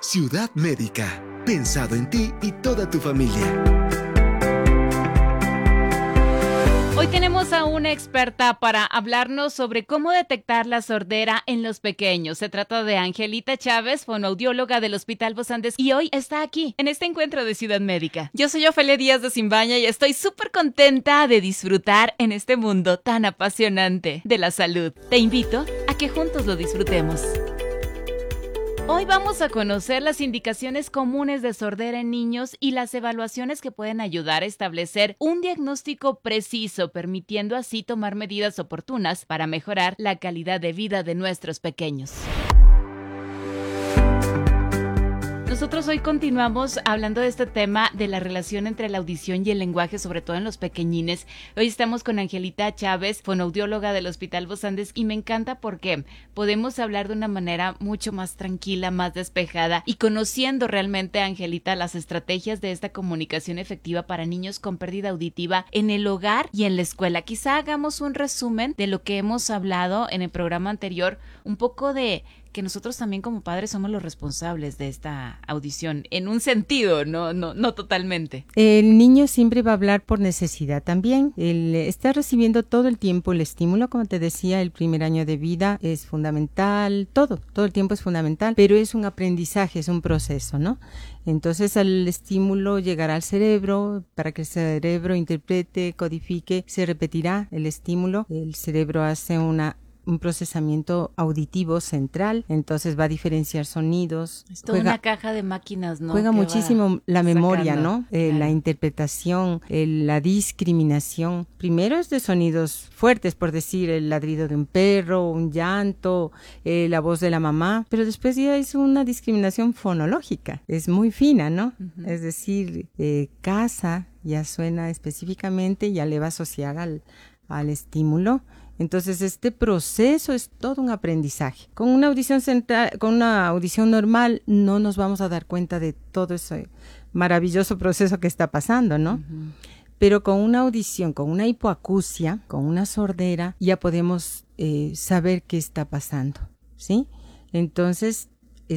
Ciudad Médica, pensado en ti y toda tu familia. Hoy tenemos a una experta para hablarnos sobre cómo detectar la sordera en los pequeños. Se trata de Angelita Chávez, fonoaudióloga del Hospital Bos Andes, y hoy está aquí, en este encuentro de Ciudad Médica. Yo soy Ofelia Díaz de Simbaña y estoy súper contenta de disfrutar en este mundo tan apasionante de la salud. Te invito a que juntos lo disfrutemos. Hoy vamos a conocer las indicaciones comunes de sordera en niños y las evaluaciones que pueden ayudar a establecer un diagnóstico preciso, permitiendo así tomar medidas oportunas para mejorar la calidad de vida de nuestros pequeños. Nosotros hoy continuamos hablando de este tema de la relación entre la audición y el lenguaje, sobre todo en los pequeñines. Hoy estamos con Angelita Chávez, fonoaudióloga del Hospital Bos Andes, y me encanta porque podemos hablar de una manera mucho más tranquila, más despejada y conociendo realmente, Angelita, las estrategias de esta comunicación efectiva para niños con pérdida auditiva en el hogar y en la escuela. Quizá hagamos un resumen de lo que hemos hablado en el programa anterior, un poco de que nosotros también como padres somos los responsables de esta audición, en un sentido, no totalmente. El niño siempre va a hablar por necesidad también. Él está recibiendo todo el tiempo el estímulo, como te decía, el primer año de vida es fundamental, todo el tiempo es fundamental, pero es un aprendizaje, es un proceso, ¿no? Entonces el estímulo llegará al cerebro, para que el cerebro interprete, codifique, se repetirá el estímulo, el cerebro hace un procesamiento auditivo central, entonces va a diferenciar sonidos. Es toda una caja de máquinas, ¿no? Juega muchísimo la memoria, sacando, ¿no? claro. La interpretación, la discriminación. Primero es de sonidos fuertes, por decir, el ladrido de un perro, un llanto, la voz de la mamá, pero después ya es una discriminación fonológica, es muy fina, ¿no? Uh-huh. Es decir, casa ya suena específicamente, ya le va a asociar al estímulo. Entonces este proceso es todo un aprendizaje. Con una audición central, con una audición normal no nos vamos a dar cuenta de todo ese maravilloso proceso que está pasando, ¿no? Uh-huh. Pero con una audición, con una hipoacusia, con una sordera, ya podemos saber qué está pasando, ¿sí? Entonces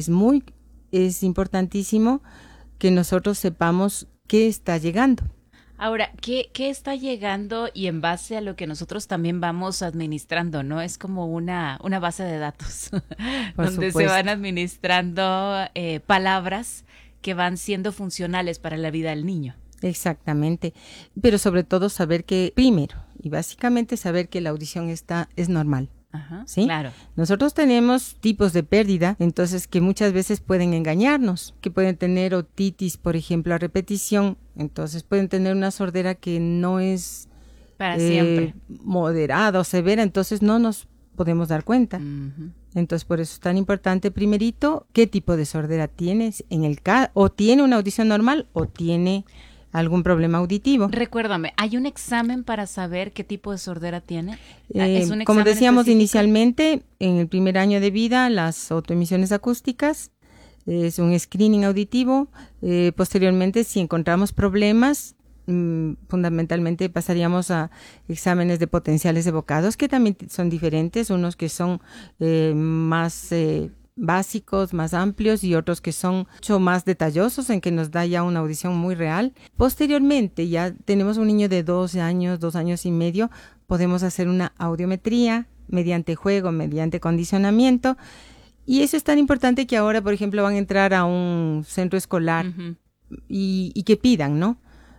es importantísimo que nosotros sepamos qué está llegando. Ahora, ¿qué está llegando? Y en base a lo que nosotros también vamos administrando, ¿no? Es como una base de datos donde supuesto. Se van administrando palabras que van siendo funcionales para la vida del niño. Exactamente, pero sobre todo saber que, primero, y básicamente saber que la audición es normal. Ajá, ¿sí? Claro. Nosotros tenemos tipos de pérdida, entonces que muchas veces pueden engañarnos, que pueden tener otitis, por ejemplo, a repetición, entonces pueden tener una sordera que no es para siempre moderada o severa, entonces no nos podemos dar cuenta. Uh-huh. Entonces por eso es tan importante, primerito, qué tipo de sordera tienes, o tiene una audición normal o tiene algún problema auditivo. Recuérdame, ¿hay un examen para saber qué tipo de sordera tiene? ¿Es un como decíamos específico? Inicialmente, en el primer año de vida, las autoemisiones acústicas, es un screening auditivo. Posteriormente, si encontramos problemas, fundamentalmente pasaríamos a exámenes de potenciales evocados, que también son diferentes, unos que son más básicos, más amplios, y otros que son mucho más detallosos, en que nos da ya una audición muy real. Posteriormente, ya tenemos un niño de 2 años y medio, podemos hacer una audiometría mediante juego, mediante condicionamiento, y eso es tan importante que ahora, por ejemplo, van a entrar a un centro escolar uh-huh. y que pidan, ¿no?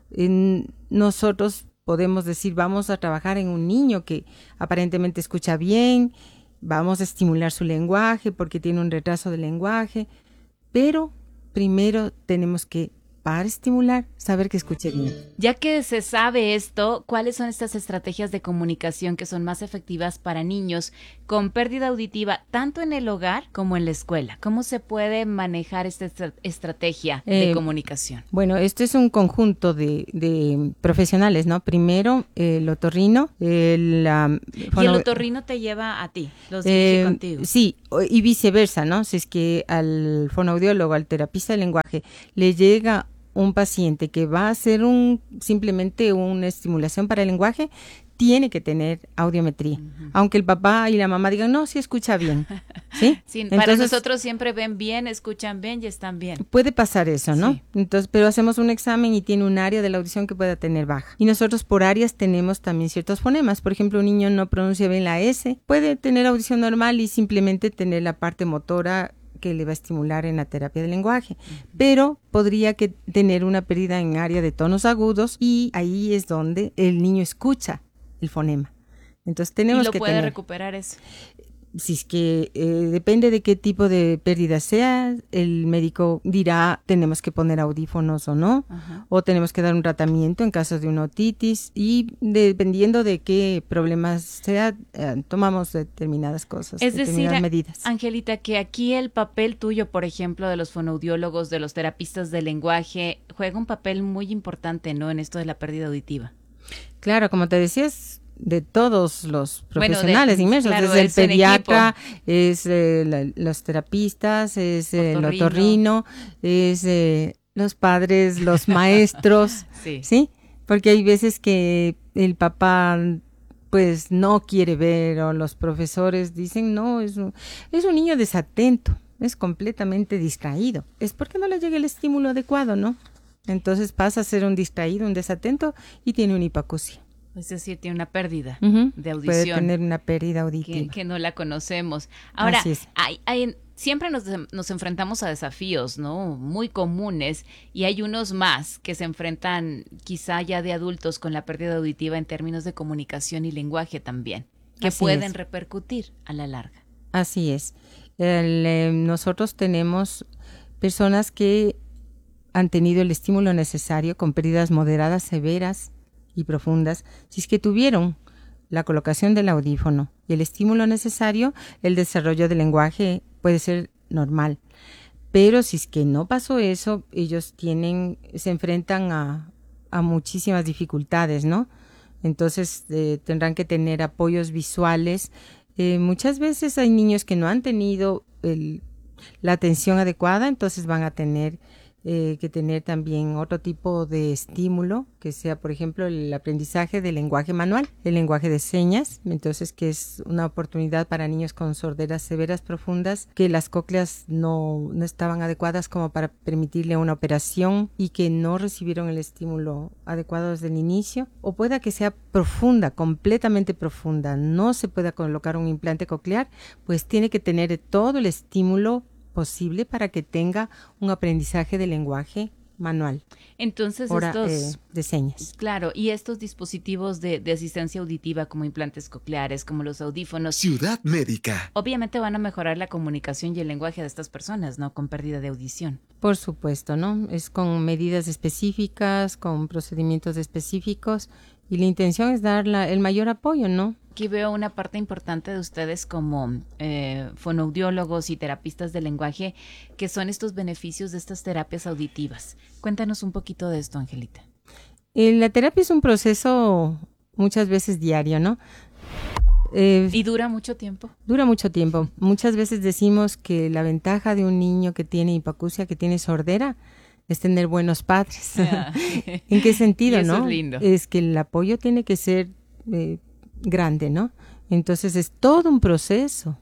Nosotros podemos decir, vamos a trabajar en un niño que aparentemente escucha bien, vamos a estimular su lenguaje porque tiene un retraso del lenguaje, pero primero tenemos que, para estimular, saber que escuche bien. Ya que se sabe esto, ¿cuáles son estas estrategias de comunicación que son más efectivas para niños con pérdida auditiva, tanto en el hogar como en la escuela? ¿Cómo se puede manejar esta estrategia de comunicación? Bueno, esto es un conjunto de profesionales, ¿no? Primero, el otorrino. ¿Y el otorrino te lleva a ti? ¿Los dirige contigo? Sí, y viceversa, ¿no? Si es que al fonoaudiólogo, al terapista del lenguaje, le llega un paciente que va a hacer simplemente una estimulación para el lenguaje, tiene que tener audiometría, aunque el papá y la mamá digan, no, sí escucha bien, ¿sí? Sí, para nosotros siempre ven bien, escuchan bien y están bien. Puede pasar eso, ¿no? Sí. Entonces, pero hacemos un examen y tiene un área de la audición que pueda tener baja. Y nosotros por áreas tenemos también ciertos fonemas. Por ejemplo, un niño no pronuncia bien la S, puede tener audición normal y simplemente tener la parte motora que le va a estimular en la terapia del lenguaje, pero podría tener una pérdida en área de tonos agudos y ahí es donde el niño escucha el fonema. Entonces tenemos que puede recuperar eso. Si es que depende de qué tipo de pérdida sea, el médico dirá tenemos que poner audífonos o no, o tenemos que dar un tratamiento en caso de una otitis y dependiendo de qué problemas sea, tomamos determinadas cosas, es determinadas decir, medidas. Angelita, que aquí el papel tuyo, por ejemplo, de los fonoaudiólogos, de los terapistas del lenguaje, juega un papel muy importante, ¿no?, en esto de la pérdida auditiva. Claro, como te decías, de todos los profesionales inmersos, claro, desde el pediatra, es los terapistas, es el otorrino, es los padres, los maestros, ¿sí? Porque hay veces que el papá pues no quiere ver o los profesores dicen, no, es un niño desatento, es completamente distraído. Es porque no le llega el estímulo adecuado, ¿no? Entonces pasa a ser un distraído, un desatento y tiene una hipacusia. Es decir, tiene una pérdida de audición. Puede tener una pérdida auditiva. Que no la conocemos. Ahora, siempre nos enfrentamos a desafíos, ¿no?, muy comunes, y hay unos más que se enfrentan quizá ya de adultos con la pérdida auditiva en términos de comunicación y lenguaje también, que pueden repercutir a la larga. Así es. Nosotros tenemos personas que han tenido el estímulo necesario con pérdidas moderadas, severas y profundas. Si es que tuvieron la colocación del audífono y el estímulo necesario, el desarrollo del lenguaje puede ser normal. Pero si es que no pasó eso, ellos se enfrentan a muchísimas dificultades, ¿no? Entonces tendrán que tener apoyos visuales. Muchas veces hay niños que no han tenido la atención adecuada, entonces van a tener que tener también otro tipo de estímulo, que sea, por ejemplo, el aprendizaje del lenguaje manual, el lenguaje de señas, entonces que es una oportunidad para niños con sorderas severas profundas, que las cócleas no estaban adecuadas como para permitirle una operación y que no recibieron el estímulo adecuado desde el inicio, o pueda que sea profunda, completamente profunda, no se pueda colocar un implante coclear, pues tiene que tener todo el estímulo posible para que tenga un aprendizaje de lenguaje manual. Entonces de señas. Claro, y estos dispositivos de asistencia auditiva como implantes cocleares, como los audífonos. Ciudad Médica. Obviamente van a mejorar la comunicación y el lenguaje de estas personas, ¿no?, con pérdida de audición. Por supuesto, ¿no? Es con medidas específicas, con procedimientos específicos y la intención es dar el mayor apoyo, ¿no? Aquí veo una parte importante de ustedes como fonoaudiólogos y terapistas del lenguaje, que son estos beneficios de estas terapias auditivas. Cuéntanos un poquito de esto, Angelita. La terapia es un proceso muchas veces diario, ¿no? ¿Y dura mucho tiempo? Dura mucho tiempo. Muchas veces decimos que la ventaja de un niño que tiene hipacusia, que tiene sordera, es tener buenos padres. ¿En qué sentido, eso no? Es lindo. Es que el apoyo tiene que ser grande, ¿no? Entonces es todo un proceso.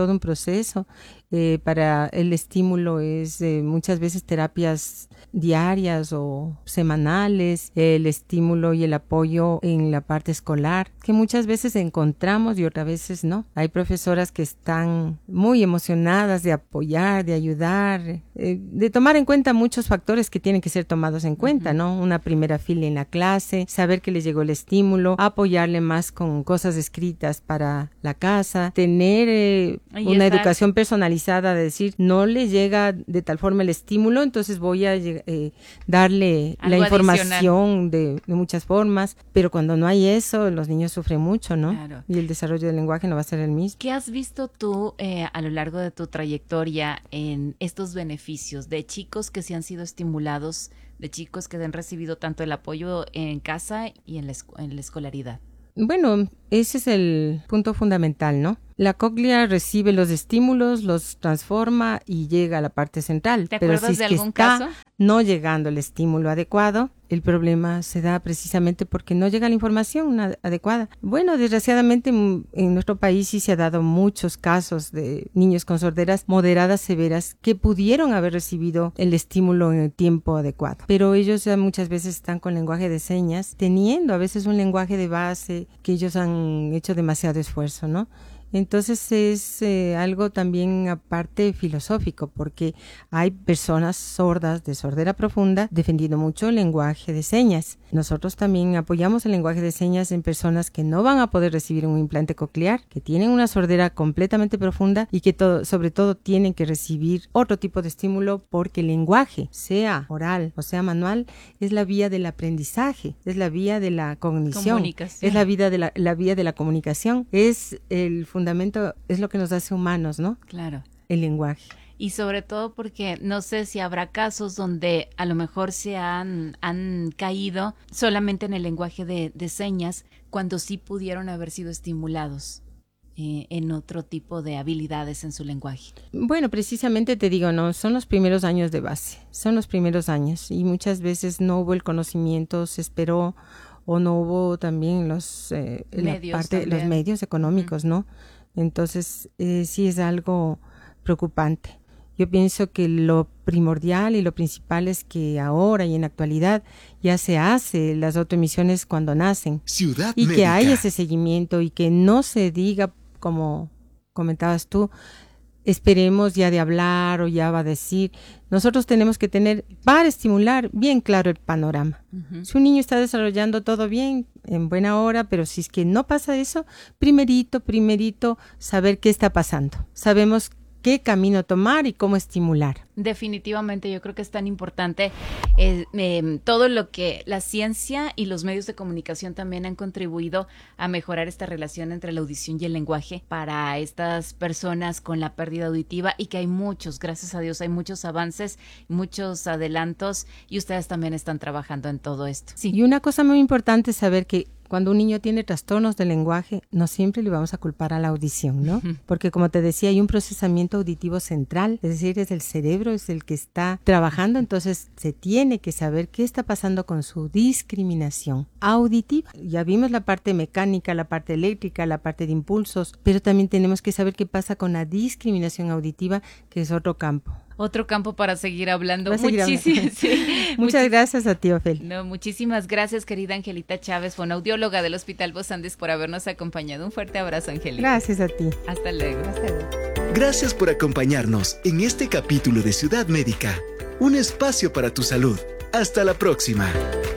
Para el estímulo es muchas veces terapias diarias o semanales, el estímulo y el apoyo en la parte escolar, que muchas veces encontramos y otras veces no. Hay profesoras que están muy emocionadas de apoyar, de ayudar, de tomar en cuenta muchos factores que tienen que ser tomados en cuenta, ¿no? Una primera fila en la clase, saber que les llegó el estímulo, apoyarle más con cosas escritas para la casa, tener una educación personalizada, de decir, no le llega de tal forma el estímulo, entonces voy a darle algo la información de muchas formas, pero cuando no hay eso, los niños sufren mucho, ¿no? Claro. Y el desarrollo del lenguaje no va a ser el mismo. ¿Qué has visto tú a lo largo de tu trayectoria en estos beneficios de chicos que se han sido estimulados, de chicos que han recibido tanto el apoyo en casa y en la escolaridad? Bueno, ese es el punto fundamental, ¿no? La cóclea recibe los estímulos, los transforma y llega a la parte central. ¿Te Pero acuerdas si es de que algún está caso? no llegando el estímulo adecuado, el problema se da precisamente porque no llega la información adecuada. Bueno, desgraciadamente en nuestro país sí se ha dado muchos casos de niños con sorderas moderadas severas que pudieron haber recibido el estímulo en el tiempo adecuado. Pero ellos ya muchas veces están con lenguaje de señas, teniendo a veces un lenguaje de base que ellos han hecho demasiado esfuerzo, ¿no? Entonces es algo también aparte filosófico, porque hay personas sordas de sordera profunda defendiendo mucho el lenguaje de señas. Nosotros también apoyamos el lenguaje de señas en personas que no van a poder recibir un implante coclear, que tienen una sordera completamente profunda y que sobre todo tienen que recibir otro tipo de estímulo, porque el lenguaje, sea oral o sea manual, es la vía del aprendizaje, es la vía de la cognición, es la vía de la comunicación, es el fundamento, es lo que nos hace humanos, ¿no? Claro. El lenguaje. Y sobre todo porque no sé si habrá casos donde a lo mejor se han caído solamente en el lenguaje de señas, cuando sí pudieron haber sido estimulados en otro tipo de habilidades en su lenguaje. Bueno, precisamente te digo, no, son los primeros años de base, son los primeros años, y muchas veces no hubo el conocimiento, se esperó, o no hubo también los medios económicos, ¿no? Entonces sí es algo preocupante. Yo pienso que lo primordial y lo principal es que ahora y en la actualidad ya se hace las autoemisiones cuando nacen. Ciudad y Médica. Que hay ese seguimiento y que no se diga, como comentabas tú, esperemos ya de hablar o ya va a decir. Nosotros tenemos que tener, para estimular, bien claro el panorama. Uh-huh. Si un niño está desarrollando todo bien, en buena hora, pero si es que no pasa eso, primerito, saber qué está pasando. Sabemos qué camino tomar y cómo estimular. Definitivamente, yo creo que es tan importante todo lo que la ciencia y los medios de comunicación también han contribuido a mejorar esta relación entre la audición y el lenguaje para estas personas con la pérdida auditiva, y que hay muchos, gracias a Dios, hay muchos avances, muchos adelantos, y ustedes también están trabajando en todo esto. Sí. Y una cosa muy importante es saber que cuando un niño tiene trastornos del lenguaje, no siempre le vamos a culpar a la audición, ¿no? Porque como te decía, hay un procesamiento auditivo central, es decir, es el cerebro, es el que está trabajando, entonces se tiene que saber qué está pasando con su discriminación auditiva. Ya vimos la parte mecánica, la parte eléctrica, la parte de impulsos, pero también tenemos que saber qué pasa con la discriminación auditiva, que es otro campo. Otro campo para seguir hablando. Muchas gracias a ti, Ofelia. No, muchísimas gracias, querida Angelita Chávez, fonoaudióloga del Hospital Voz Andes, por habernos acompañado. Un fuerte abrazo, Angelita. Gracias a ti. Hasta luego. Gracias por acompañarnos en este capítulo de Ciudad Médica, un espacio para tu salud. Hasta la próxima.